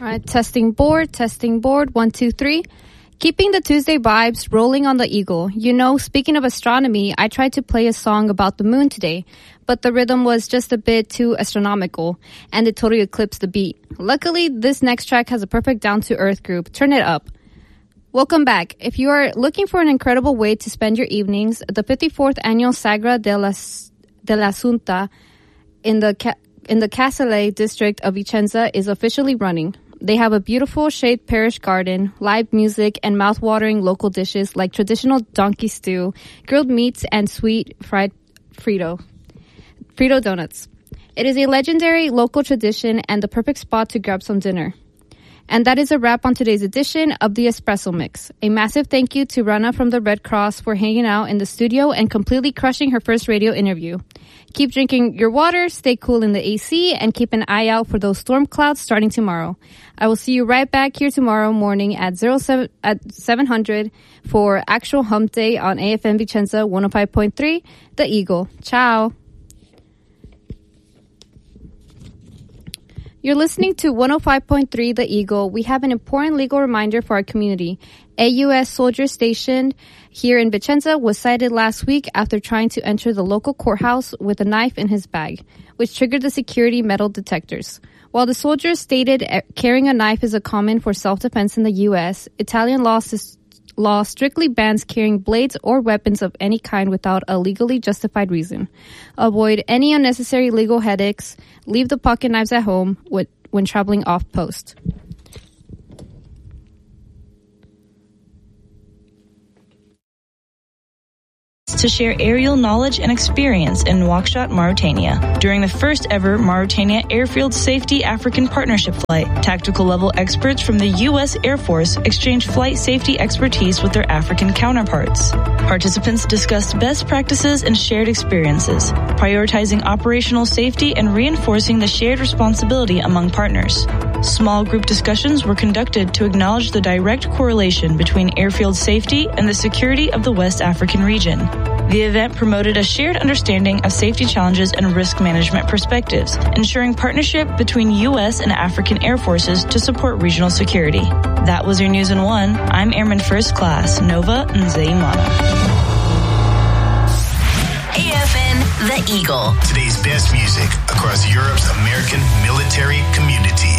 All right, testing board, 1, 2, 3. Keeping the Tuesday vibes rolling on the Eagle. You know, speaking of astronomy, I tried to play a song about the moon today, but the rhythm was just a bit too astronomical, and it totally eclipsed the beat. Luckily, this next track has a perfect down-to-earth group. Turn it up. Welcome back. If you are looking for an incredible way to spend your evenings, the 54th annual Sagra de la Asunta in the Casale district of Vicenza is officially running. They have a beautiful shaped parish garden, live music, and mouth-watering local dishes like traditional donkey stew, grilled meats, and sweet fried Frito donuts. It is a legendary local tradition and the perfect spot to grab some dinner. And that is a wrap on today's edition of the Espresso Mix. A massive thank you to Rana from the Red Cross for hanging out in the studio and completely crushing her first radio interview. Keep drinking your water, stay cool in the AC, and keep an eye out for those storm clouds starting tomorrow. I will see you right back here tomorrow morning at 700 for Actual Hump Day on AFM Vicenza 105.3, The Eagle. Ciao. You're listening to 105.3 The Eagle. We have an important legal reminder for our community. A U.S. soldier stationed here in Vicenza was cited last week after trying to enter the local courthouse with a knife in his bag, which triggered the security metal detectors. While the soldier stated carrying a knife is a common for self-defense in the U.S., Italian law strictly bans carrying blades or weapons of any kind without a legally justified reason. Avoid any unnecessary legal headaches. Leave the pocket knives at home when traveling off post. To share aerial knowledge and experience in Nouakchott, Mauritania. During the first ever Mauritania Airfield Safety African Partnership Flight, tactical level experts from the U.S. Air Force exchanged flight safety expertise with their African counterparts. Participants discussed best practices and shared experiences, prioritizing operational safety and reinforcing the shared responsibility among partners. Small group discussions were conducted to acknowledge the direct correlation between airfield safety and the security of the West African region. The event promoted a shared understanding of safety challenges and risk management perspectives, ensuring partnership between U.S. and African Air Forces to support regional security. That was your News in One. I'm Airman First Class Nova Nzeimana. AFN The Eagle. Today's best music across Europe's American military community.